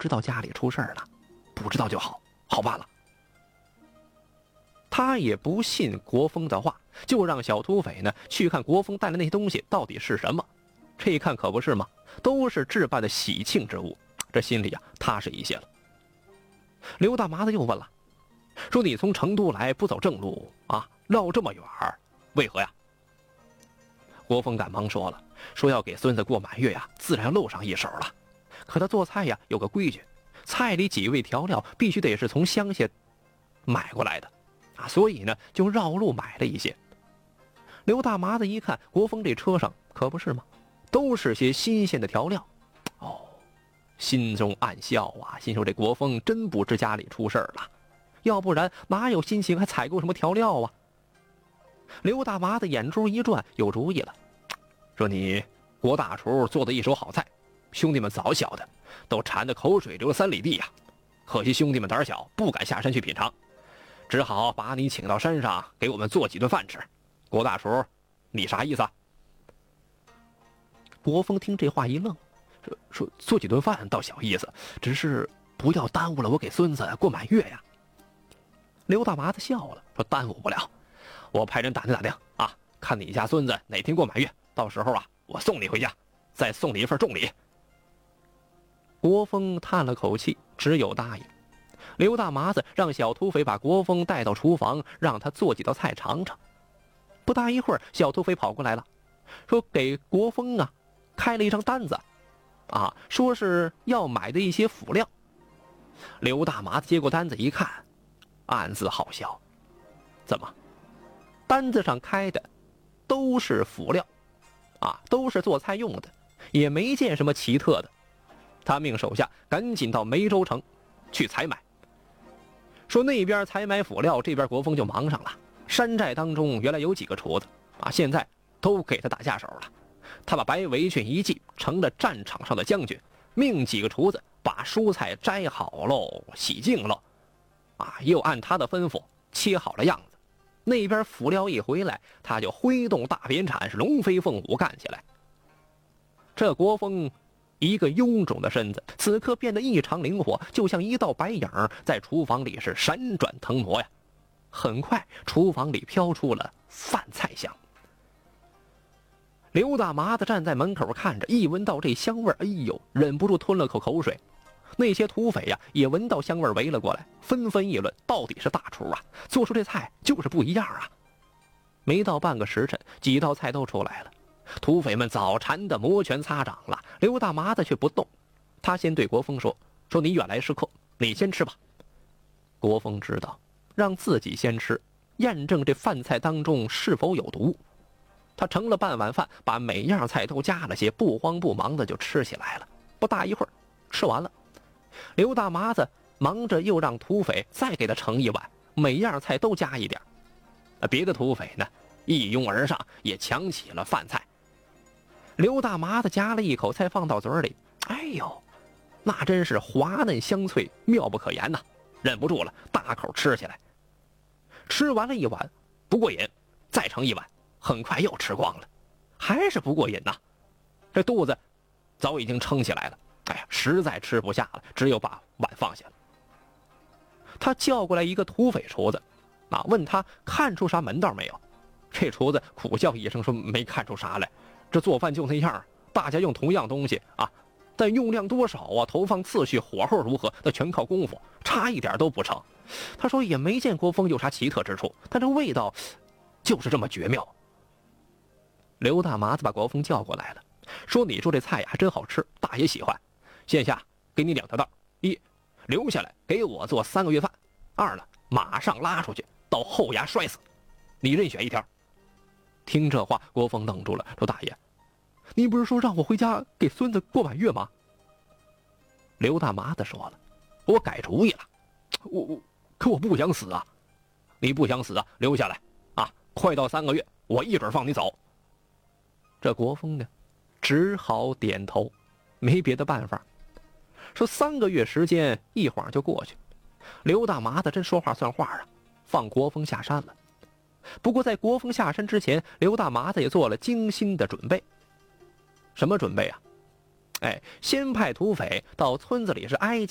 知道家里出事儿了，不知道就好，好办了。他也不信国风的话，就让小土匪呢去看国风带的那些东西到底是什么。这一看可不是嘛，都是置办的喜庆之物，这心里踏实一些了。刘大麻子又问了，说你从成都来不走正路啊，绕这么远，为何呀？国风赶忙说了，说要给孙子过满月自然要露上一手了。可他做菜有个规矩，菜里几味调料必须得是从乡下买过来的所以呢就绕路买了一些。刘大麻子一看国风这车上可不是吗，都是些新鲜的调料，心中暗笑心说这国风真不知家里出事了，要不然哪有心情还采购什么调料刘大麻子眼珠一转，有主意了，说你国大厨做的一手好菜，兄弟们早晓得，都馋得口水流了3里地可惜兄弟们胆小，不敢下山去品尝，只好把你请到山上给我们做几顿饭吃。国大厨，你啥意思国风听这话一愣，说做几顿饭倒小意思，只是不要耽误了我给孙子过满月刘大麻子笑了，说耽误不了，我派人打听看你家孙子哪天过满月，到时候我送你回家，再送你一份重礼。国风叹了口气，只有答应。刘大麻子让小土匪把国风带到厨房，让他做几道菜尝尝。不大一会儿，小土匪跑过来了，说给国风开了一张单子说是要买的一些辅料。刘大麻子接过单子一看，暗自好笑，怎么单子上开的都是辅料都是做菜用的，也没见什么奇特的。他命手下赶紧到梅州城去采买，说那边采买辅料，这边国风就忙上了。山寨当中原来有几个厨子现在都给他打下手了。他把白围裙一系，成了战场上的将军，命几个厨子把蔬菜摘好喽，洗净喽又按他的吩咐切好了样子。那边辅料一回来，他就挥动大扁铲，是龙飞凤舞干起来。这国风一个臃肿的身子此刻变得异常灵活，就像一道白影在厨房里是闪转腾挪很快厨房里飘出了饭菜香。刘大麻子站在门口看着，一闻到这香味忍不住吞了口口水。那些土匪也闻到香味围了过来，纷纷议论，到底是大厨做出这菜就是不一样没到半个时辰，几道菜都出来了。土匪们早馋得摩拳擦掌了，刘大麻子却不动。他先对国风说你远来是客，你先吃吧。国风知道让自己先吃，验证这饭菜当中是否有毒。他盛了半碗饭，把每样菜都加了些，不慌不忙的就吃起来了。不大一会儿吃完了，刘大麻子忙着又让土匪再给他盛一碗，每样菜都加一点。别的土匪呢一拥而上，也抢起了饭菜。刘大麻子夹了一口菜放到嘴里，那真是滑嫩香脆，妙不可言忍不住了，大口吃起来。吃完了一碗不过瘾，再盛一碗，很快又吃光了，还是不过瘾这肚子早已经撑起来了，实在吃不下了，只有把碗放下了。他叫过来一个土匪厨子问他看出啥门道没有。这厨子苦笑一声说没看出啥来，这做饭就那样，大家用同样东西但用量多少投放次序，火候如何，那全靠功夫，差一点都不成。他说也没见国风有啥奇特之处，但这味道就是这么绝妙。刘大麻子把国风叫过来了，说你做这菜还真好吃，大爷喜欢。现下给你2条道：一，留下来给我做3个月饭；二呢，马上拉出去到后衙摔死，你任选一条。听这话，国风愣住了，说大爷，你不是说让我回家给孙子过满月吗？刘大麻子说了，我改主意了，可我不想死你不想死留下来快到3个月，我一准放你走。这国风呢只好点头，没别的办法。说3个月时间一晃就过去，刘大麻子真说话算话放国风下山了。不过在国风下山之前，刘大麻子也做了精心的准备。什么准备先派土匪到村子里是挨